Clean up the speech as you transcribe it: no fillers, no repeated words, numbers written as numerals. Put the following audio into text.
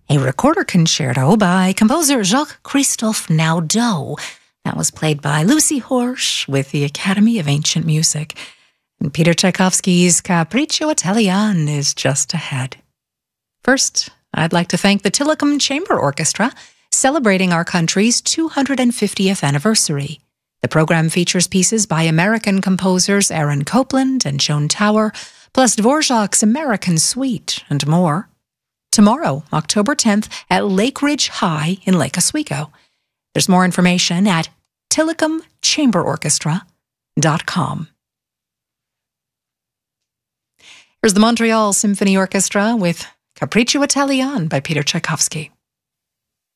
a recorder concerto by composer Jacques-Christophe Naudot. That was played by Lucy Horsch with the Academy of Ancient Music. And Peter Tchaikovsky's Capriccio Italian is just ahead. First, I'd like to thank the Tillicum Chamber Orchestra, celebrating our country's 250th anniversary. The program features pieces by American composers Aaron Copland and Joan Tower, plus Dvorak's American Suite and more. Tomorrow, October 10th, at Lake Ridge High in Lake Oswego. There's more information at tillicumchamberorchestra.com. Here's the Montreal Symphony Orchestra with Capriccio Italian by Peter Tchaikovsky.